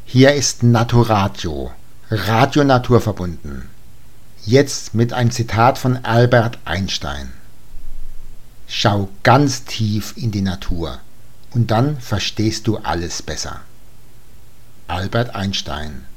Hier ist Naturatio, Radio naturverbunden. Jetzt mit einem Zitat von Albert Einstein. Schau ganz tief in die Natur und dann verstehst du alles besser. Albert Einstein.